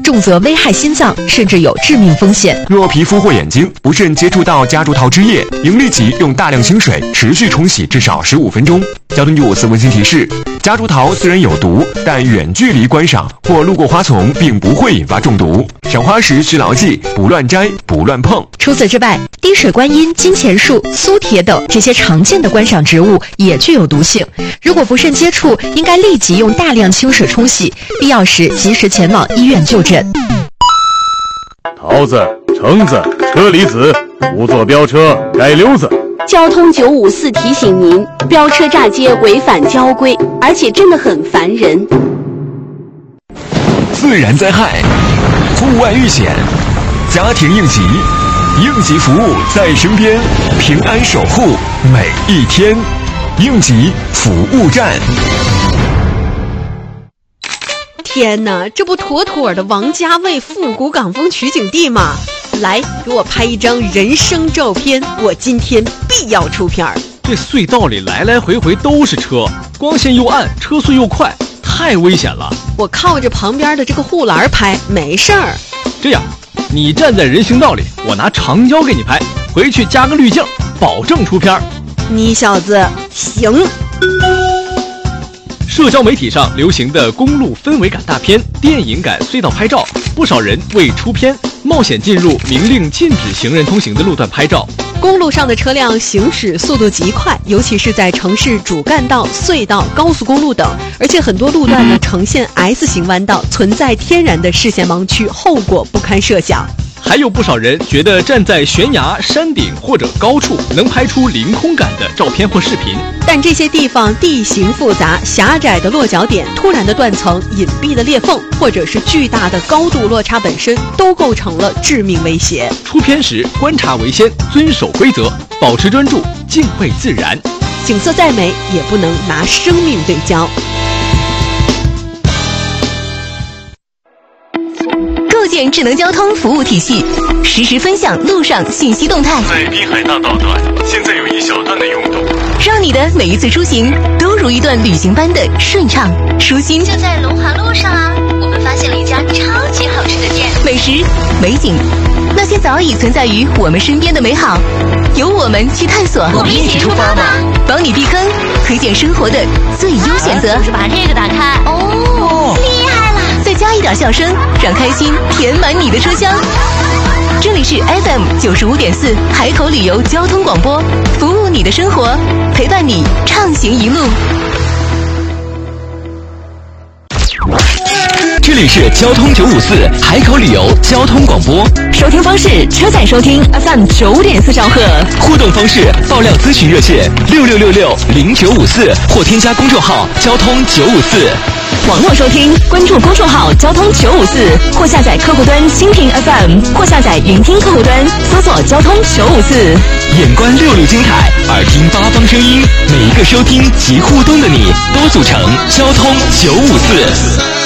重则危害心脏，甚至有致命风险。 若皮肤或眼睛不慎接触到夹竹桃汁液，应立即用大量清水持续冲洗至少15分钟。交通954温馨提示：夹竹桃虽然有毒，但远距离观赏或路过花丛并不会引发中毒。赏花时需牢记：不乱摘，不乱碰。 除此之外，滴水观音、金钱树、苏铁等这些常见的观赏植物也具有毒性。如果不慎接触，应该立即用大量清水冲洗，必要时及时前往医院就诊。 桃子、橙子、车厘子，不做飙车改溜子。 交通954提醒您，飙车炸街违反交规，而且真的很烦人。 自然灾害、户外遇险、家庭应急，应急服务在身边，平安守护每一天。应急服务站。 天哪，这不妥妥的王家卫复古港风取景地吗？来，给我拍一张人生照片，我今天必要出片儿。 这隧道里来来回回都是车，光线又暗，车速又快，太危险了。 我靠着旁边的这个护栏拍，没事儿。 这样，你站在人行道里，我拿长焦给你拍，回去加个滤镜，保证出片儿。 你小子行。 社交媒体上流行的公路氛围感大片、电影感隧道拍照，不少人为出片冒险进入明令禁止行人通行的路段拍照。 公路上的车辆行驶速度极快，尤其是在城市主干道、隧道、高速公路等，而且很多路段呢呈现 S 型弯道，存在天然的视线盲区，后果不堪设想。 还有不少人觉得站在悬崖、山顶或者高处能拍出凌空感的照片或视频， 但这些地方地形复杂，狭窄的落脚点、突然的断层、隐蔽的裂缝，或者是巨大的高度落差本身，都构成了致命威胁。 出片时观察为先，遵守规则，保持专注，敬畏自然。 景色再美，也不能拿生命对焦。 构建智能交通服务体系，实时分享路上信息动态。 在滨海大道段，现在有一小段的拥堵， 让你的每一次出行都如一段旅行般的顺畅舒心。 就在龙华路上啊，我们发现了一家超级好吃的店， 美食、美景，那些早已存在于我们身边的美好，由我们去探索。 我们一起出发吧， 帮你避坑，推荐生活的最优选择。 就是把这个打开。哦，厉害了！ 再加一点笑声，让开心填满你的车厢。这里是 FM95.4海口旅游交通广播，服务你的生活，陪伴你畅行一路。 这里是交通954海口旅游交通广播， 收听方式：车载收听 FM9.4兆赫， 互动方式：爆料咨询热线66660954或添加公众号交通954。 网络收听，关注公众号交通954，或下载客户端蜻蜓 FM， 或下载云听客户端，搜索交通954。 眼观六路精彩，耳听八方声音，每一个收听及互动的你，都组成交通954。